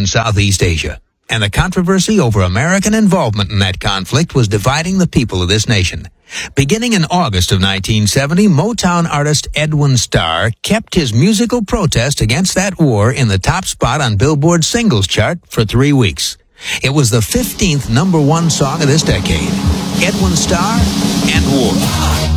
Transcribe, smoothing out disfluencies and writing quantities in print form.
Southeast Asia, and the controversy over American involvement in that conflict was dividing the people of this nation. Beginning in August of 1970, Motown artist Edwin Starr kept his musical protest against that war in the top spot on Billboard's singles chart for 3 weeks. It was the 15th #1 song of this decade. Edwin Starr and War.